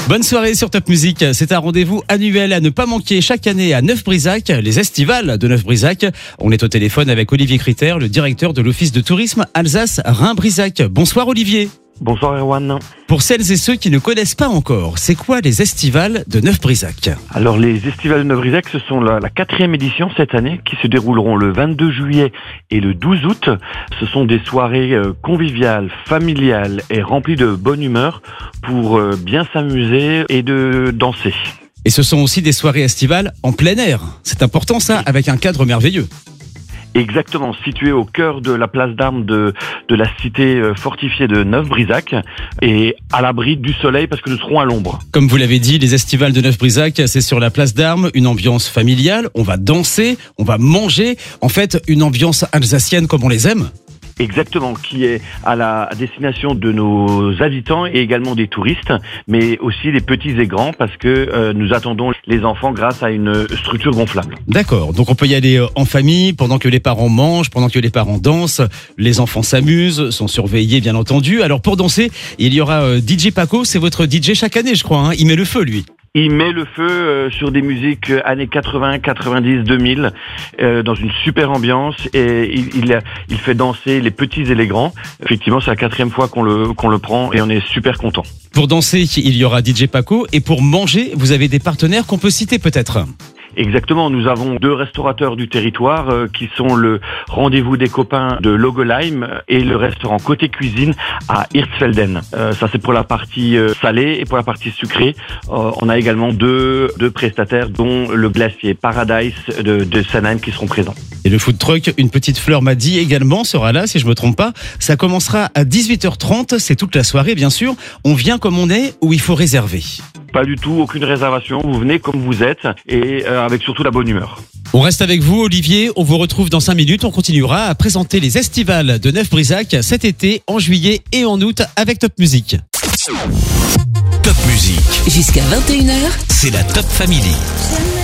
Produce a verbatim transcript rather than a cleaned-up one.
Bonne soirée sur Top Music. C'est un rendez-vous annuel à ne pas manquer chaque année à Neuf-Brisac, les estivales de Neuf-Brisac. On est au téléphone avec Olivier Critter, le directeur de l'Office de tourisme Alsace-Rhin-Brisac. Bonsoir Olivier. Bonsoir Erwan. Pour celles et ceux qui ne connaissent pas encore, c'est quoi les estivales de Neuf-Brisac? Alors les estivales de Neuf-Brisac, ce sont la, la quatrième édition cette année qui se dérouleront le vingt-deux juillet et le douze août. Ce sont des soirées euh, conviviales, familiales et remplies de bonne humeur pour euh, bien s'amuser et de danser. Et ce sont aussi des soirées estivales en plein air. C'est important ça, avec un cadre merveilleux. Exactement, situé au cœur de la place d'armes de, de la cité fortifiée de Neuf-Brisac et à l'abri du soleil parce que nous serons à l'ombre. Comme vous l'avez dit, les estivales de Neuf-Brisac, c'est sur la place d'armes, une ambiance familiale, on va danser, on va manger, en fait une ambiance alsacienne comme on les aime. Exactement, qui est à la destination de nos habitants et également des touristes, mais aussi les petits et grands parce que euh, nous attendons les enfants grâce à une structure gonflable. D'accord, donc on peut y aller en famille pendant que les parents mangent, pendant que les parents dansent, les enfants s'amusent, sont surveillés bien entendu. Alors pour danser, il y aura euh, D J Paco, c'est votre D J chaque année je crois, hein. Il met le feu lui. Il met le feu euh, sur des musiques euh, années quatre-vingts, quatre-vingt-dix, deux mille, euh, dans une super ambiance et il, il, il fait danser les petits et les grands. Effectivement, c'est la quatrième fois qu'on le, qu'on le prend et on est super content. Pour danser, il y aura D J Paco et pour manger, vous avez des partenaires qu'on peut citer peut-être. Exactement, nous avons deux restaurateurs du territoire euh, qui sont le Rendez-vous des copains de Logolheim et le restaurant Côté Cuisine à Hirtsfelden. Euh, ça c'est pour la partie euh, salée et pour la partie sucrée. Euh, on a également deux, deux prestataires dont le glacier Paradise de, de Sanheim qui seront présents. Et le food truck, une petite fleur m'a dit également, sera là si je me trompe pas. Ça commencera à dix-huit heures trente, c'est toute la soirée bien sûr. On vient comme on est ou il faut réserver? Pas du tout, aucune réservation. Vous venez comme vous êtes et euh, avec surtout la bonne humeur. On reste avec vous Olivier, on vous retrouve dans cinq minutes. On continuera à présenter les estivales de Neuf-Brisac cet été, en juillet et en août avec Top Music. Top Music. Jusqu'à vingt et une heures. C'est la Top Family.